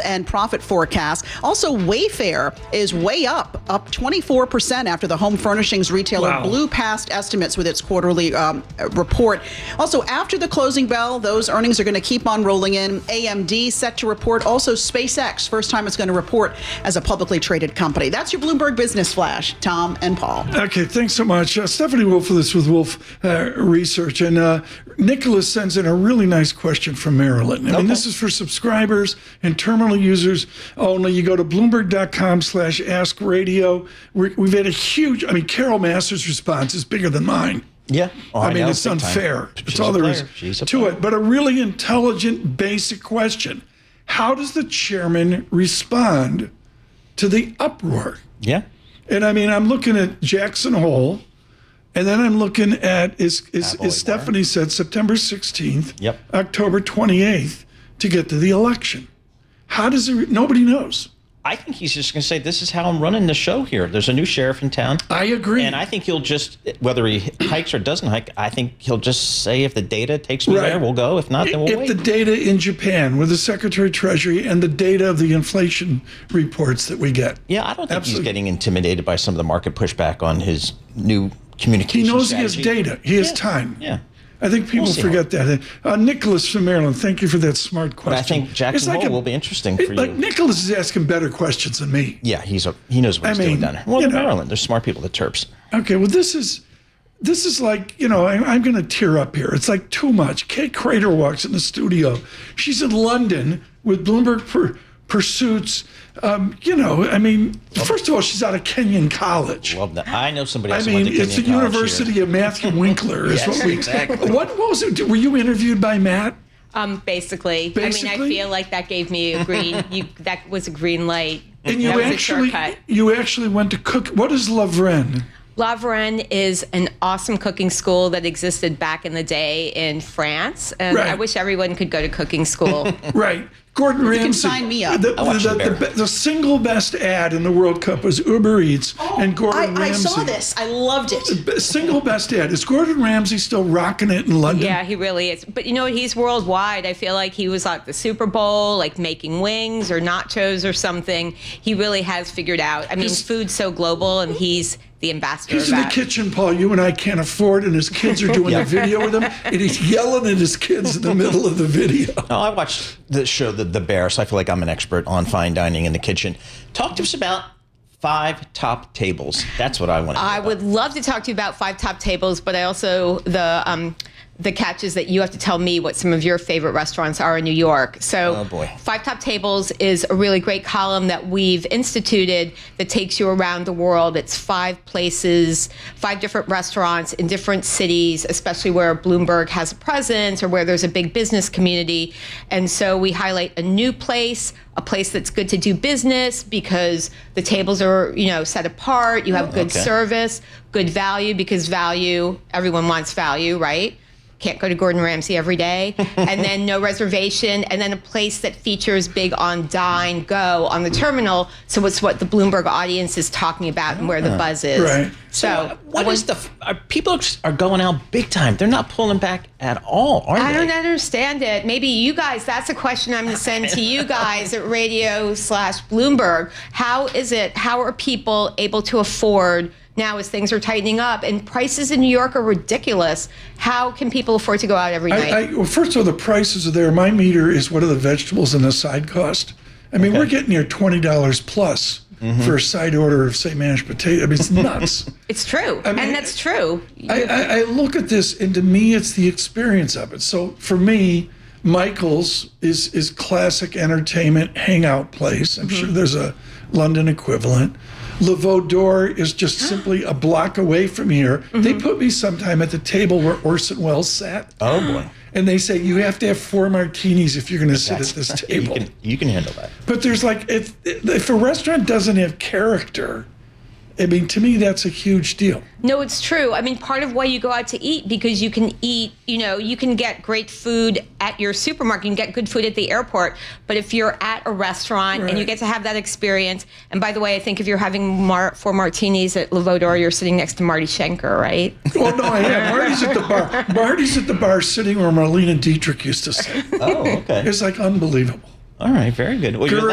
and profit forecasts. Also, Wayfair is way up 24% after the home furnishings retailer blew past estimates with its quarterly report. Also, after the closing bell, those earnings are going to keep on rolling in. AMD set to report. Also, SpaceX, first time it's going to report as a publicly traded company. That's your Bloomberg Business Flash. Tom and Paul. Okay, thanks so much. Stephanie Wolf with us with Wolf Research. And Nicholas sends in a really nice question from Maryland. I mean, this is for subscribers and terminal users only. You go to Bloomberg.com/AskRadio. We've had a huge, Carol Masters' response is bigger than mine. Yeah. Oh, I mean, it's unfair. That's all there is to it. But a really intelligent, basic question. How does the chairman respond to the uproar? Yeah. And I mean, I'm looking at Jackson Hole, and then I'm looking at, as Stephanie said, September 16th, October 28th, to get to the election. How does it, nobody knows. I think he's just going to say, this is how I'm running the show here. There's a new sheriff in town. I agree. And I think he'll just, whether he hikes or doesn't hike, I think he'll just say, if the data takes me there, we'll go. If not, then we'll wait. If the data in Japan with the Secretary of Treasury and the data of the inflation reports that we get. Yeah, I don't think he's getting intimidated by some of the market pushback on his new communication He knows strategy. he has data. He has time. Yeah. I think people forget that. Nicholas from Maryland, thank you for that smart question. But I think Jackson Hole will be interesting for you. Nicholas is asking better questions than me. Yeah, he knows what he's doing down there. Well, in Maryland, there's smart people, the Terps. Okay, well, this is like, I'm going to tear up here. It's like too much. Kate Crater walks in the studio. She's in London with Bloomberg Pursuits. First of all, she's out of Kenyon College. Love that. I know somebody else who went to Kenyon it's the University of Matthew Winkler. Is yes, exactly. What was it? Were you interviewed by Matt? Basically. I mean, I feel like that gave me a green. That was a green light. And you actually went to cook. What is Lavren? Lavren is an awesome cooking school that existed back in the day in France, and I wish everyone could go to cooking school. Right. Gordon Ramsay. You can sign me up. The single best ad in the World Cup was Uber Eats and Gordon Ramsay. I saw this. I loved it. Single best ad. Is Gordon Ramsay still rocking it in London? Yeah, he really is. But he's worldwide. I feel like he was at the Super Bowl, like making wings or nachos or something. He really has figured out. I mean, food's so global, and he's the ambassador. He's in the kitchen, Paul, you and I can't afford, and his kids are doing a video with him, and he's yelling at his kids in the middle of the video. No, I watched the show, The Bear, so I feel like I'm an expert on fine dining in the kitchen. Talk to us about 5 top tables. That's what I want to know. I would love to talk to you about 5 top tables, but I also, the catch is that you have to tell me what some of your favorite restaurants are in New York. So 5 Top Tables is a really great column that we've instituted that takes you around the world. It's 5 places, 5 different restaurants in different cities, especially where Bloomberg has a presence or where there's a big business community. And so we highlight a new place, a place that's good to do business because the tables are, set apart. You have good service, good value, because everyone wants value, right? Can't go to Gordon Ramsay every day. And then no reservation. And then a place that features big on dine, go on the terminal. So it's what the Bloomberg audience is talking about and where the buzz is. Right. So people are going out big time. They're not pulling back at all, are they? I don't understand it. Maybe you guys, that's a question I'm going to send to you guys at radio/Bloomberg. How are people able to afford now as things are tightening up and prices in New York are ridiculous? How can people afford to go out every night? Well, first of all, the prices are there. My meter is what are the vegetables and the side cost. I mean, we're getting near $20 plus for a side order of, say, mashed potato. I mean, it's nuts. It's true. And that's true. I look at this, and to me, it's the experience of it. So for me, Michael's is classic entertainment hangout place. I'm sure there's a London equivalent. Le Veau d'Or is just simply a block away from here. They put me sometime at the table where Orson Welles sat. Oh, boy. And they say, you have to have 4 martinis if you're going to sit at this table. You can handle that. But there's if a restaurant doesn't have character, I mean, to me, that's a huge deal. No, it's true. I mean, part of why you go out to eat, because you can eat, you can get great food at your supermarket, you can get good food at the airport. But if you're at a restaurant and you get to have that experience, and by the way, I think if you're having 4 martinis at Le Veau d'Or, you're sitting next to Marty Schenker, right? Oh, no, I am. Marty's at the bar. Marty's at the bar sitting where Marlene Dietrich used to sit. Oh, okay. It's like unbelievable. All right, very good. Well,